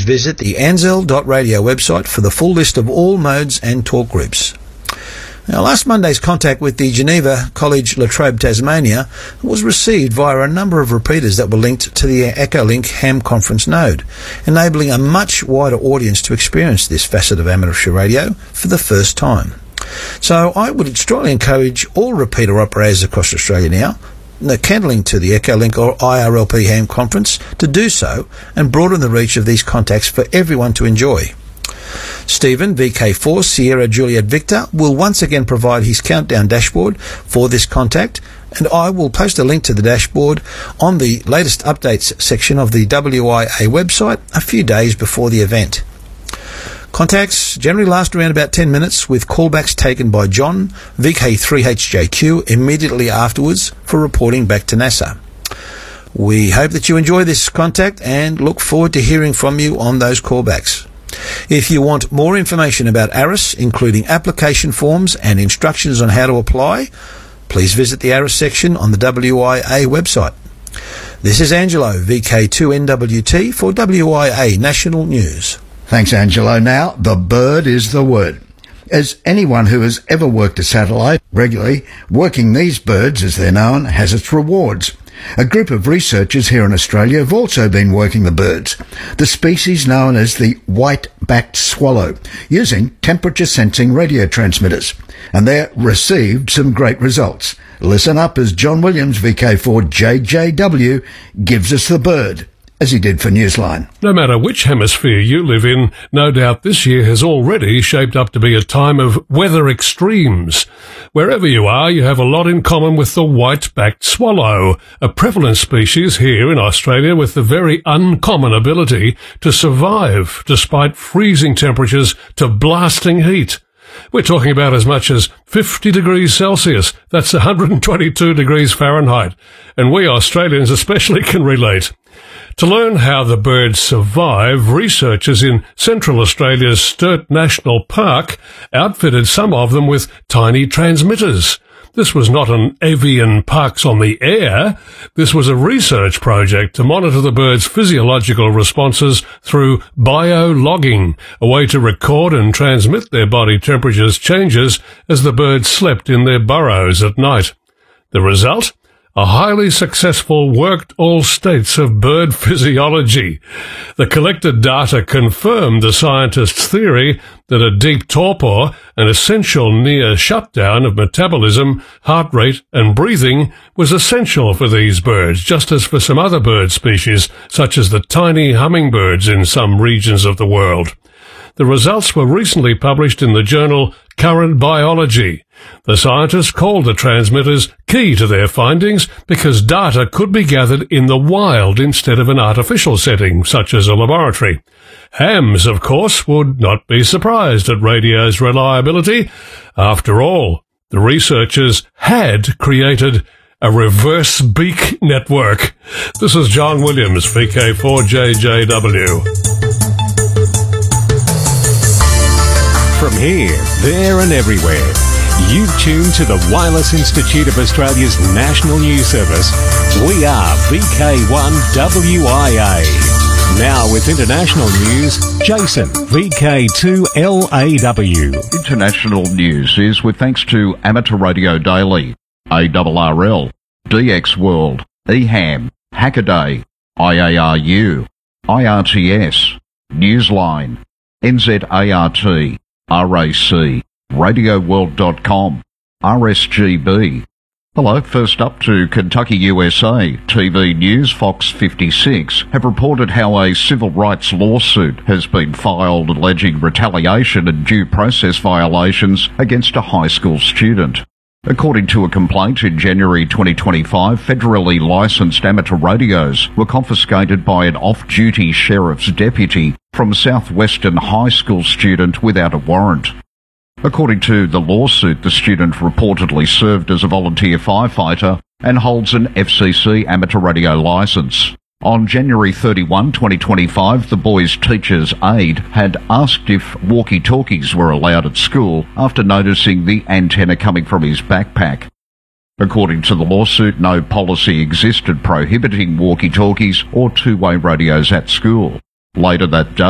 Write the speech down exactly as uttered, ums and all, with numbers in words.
please visit the anzel dot radio website for the full list of all modes and talk groups. Now, last Monday's contact with the Geneva College La Trobe, Tasmania, was received via a number of repeaters that were linked to the Echolink Ham Conference node, enabling a much wider audience to experience this facet of amateur radio for the first time. So I would strongly encourage all repeater operators across Australia now, candling to the Echolink or I R L P Ham Conference, to do so and broaden the reach of these contacts for everyone to enjoy. Stephen, V K four Sierra Juliet Victor, will once again provide his countdown dashboard for this contact, and I will post a link to the dashboard on the latest updates section of the W I A website a few days before the event. Contacts generally last around about ten minutes, with callbacks taken by John, V K three H J Q, immediately afterwards for reporting back to NASA. We hope that you enjoy this contact and look forward to hearing from you on those callbacks. If you want more information about A R I S, including application forms and instructions on how to apply, please visit the A R I S section on the W I A website. This is Angelo, V K two N W T, for W I A National News. Thanks, Angelo. Now, the bird is the word. As anyone who has ever worked a satellite regularly, working these birds, as they're known, has its rewards. A group of researchers here in Australia have also been working the birds, the species known as the white-backed swallow, using temperature-sensing radio transmitters, and they received some great results. Listen up as John Williams, V K four J J W, gives us the bird, as he did for Newsline. No matter which hemisphere you live in, no doubt this year has already shaped up to be a time of weather extremes. Wherever you are, you have a lot in common with the white-backed swallow, a prevalent species here in Australia with the very uncommon ability to survive despite freezing temperatures to blasting heat. We're talking about as much as fifty degrees Celsius. That's one hundred twenty-two degrees Fahrenheit. And we Australians especially can relate. To learn how the birds survive, researchers in Central Australia's Sturt National Park outfitted some of them with tiny transmitters. This was not an avian parks on the air. This was a research project to monitor the birds' physiological responses through biologging, a way to record and transmit their body temperatures changes as the birds slept in their burrows at night. The result? A highly successful worked all states of bird physiology. The collected data confirmed the scientists' theory that a deep torpor, an essential near shutdown of metabolism, heart rate and breathing, was essential for these birds, just as for some other bird species, such as the tiny hummingbirds in some regions of the world. The results were recently published in the journal Current Biology. The scientists called the transmitters key to their findings because data could be gathered in the wild instead of an artificial setting, such as a laboratory. Hams, of course, would not be surprised at radio's reliability. After all, the researchers had created a reverse beak network. This is John Williams, V K four J J W. From here, there and everywhere, you've tuned to the Wireless Institute of Australia's National News Service. We are V K one W I A. Now with international news, Jason, V K two L A W. International news is with thanks to Amateur Radio Daily, A R R L, D X World, E HAM, Hackaday, I A R U, I R T S, Newsline, N Z A R T, R A C, radio world dot com, R S G B. Hello, first up to Kentucky, U S A. T V News, Fox fifty-six, have reported how a civil rights lawsuit has been filed alleging retaliation and due process violations against a high school student. According to a complaint in January twenty twenty-five, federally licensed amateur radios were confiscated by an off-duty sheriff's deputy from a Southwestern high school student without a warrant. According to the lawsuit, the student reportedly served as a volunteer firefighter and holds an F C C amateur radio license. On January thirty-first, twenty twenty-five, the boy's teacher's aide had asked if walkie-talkies were allowed at school after noticing the antenna coming from his backpack. According to the lawsuit, no policy existed prohibiting walkie-talkies or two-way radios at school. Later that day,